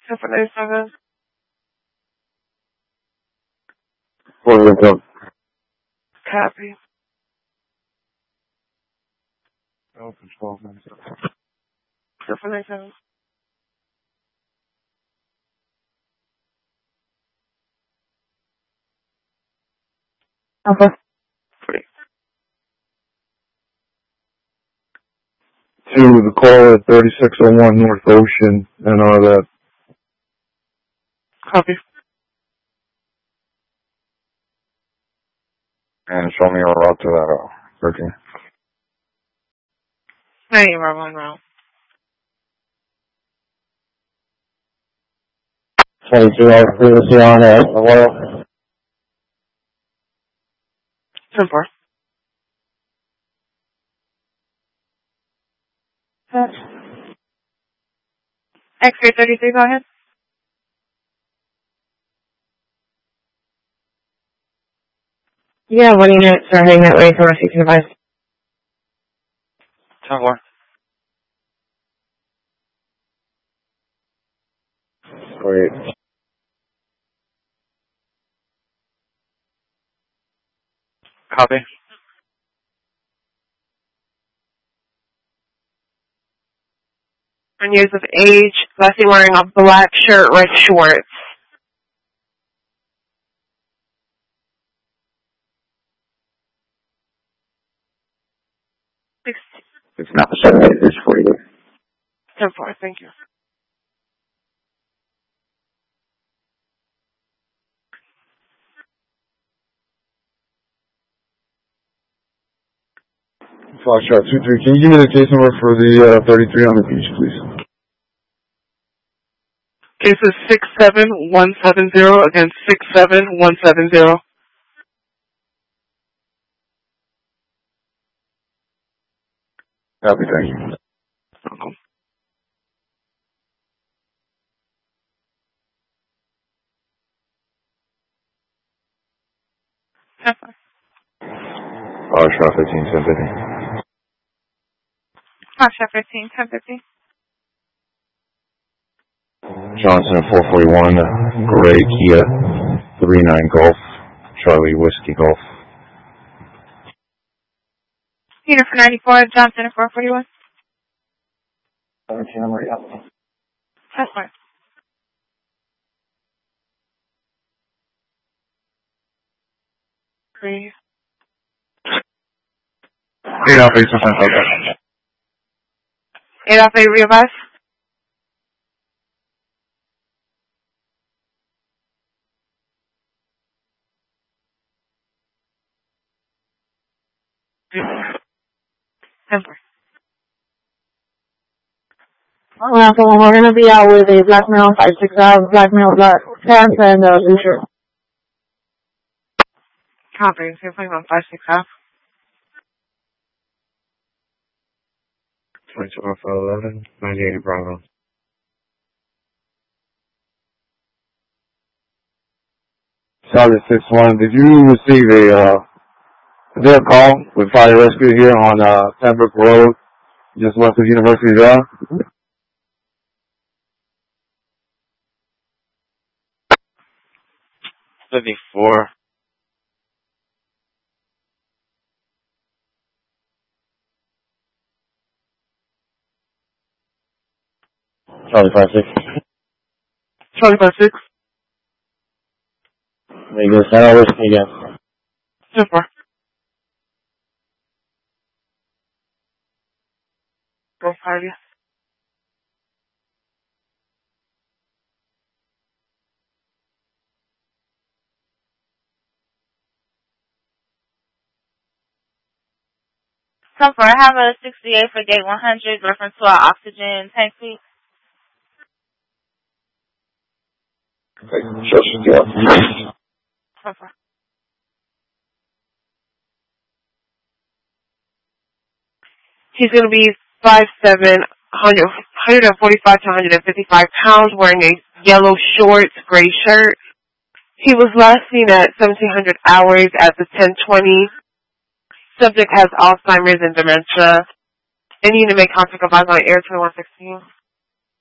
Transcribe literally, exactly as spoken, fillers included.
ten four ninety-seven. Puerto Rico. Copy. Open twelve ninety-seven. ten four ninety-seven. Alpha. Three. To the call at thirty-six oh one North Ocean, and all that. Copy. And show me a route to that, uh, thirteen. Hey, we're one route. twenty-two hour frequency on uh, Aurora. ten four. X-ray thirty-three, go ahead. Yeah, one unit are heading that way for our seeking advice. ten four. Great. Copy. And years of age, Leslie wearing a black shirt, red shorts. sixteen. It's not the seven eight, it's forty. ten four, thank you. Foxtrot two three. Can you give me the case number for the uh, thirty-three on the beach, please? Case is six seven one seven zero against six seven one seven zero. Copy, thank you. Okay. ten four. Foxtrot fifteen, ten fifty. Foxtrot fifteen, ten fifty. Johnson four forty-one, Gray Kia, three nine Golf, Charlie Whiskey Golf. Peter for ninety-four, Johnson four forty-one. seventeen, I'm ready up. ten four. Three. Eight off eight, sometimes like that. eight off eight, real ten four. Well, so we're going to be out with a blackmail, five six out, blackmail, black pants, and uh, blue shirt. Copy. So you're playing on five six half. twenty-two Alpha eleven, ninety-eight Bravo. Charlie six one, did you receive a, uh, is there a call with fire rescue here on, uh, Pembroke Road, just west of University Drive? seventy-four. Charlie five six. Charlie five six. There you go, send our whiskey again. ten four. Go five, yeah. ten four, I have a sixty-eight for gate one hundred, reference to our oxygen tank seat. Sure, ten four. He's going to be five seven, one forty-five to one fifty-five pounds, wearing a yellow shorts, gray shirt. He was last seen at seventeen hundred hours at the ten twenty. Subject has Alzheimer's and dementia. Any need to make contact advice on Air twenty-one sixteen.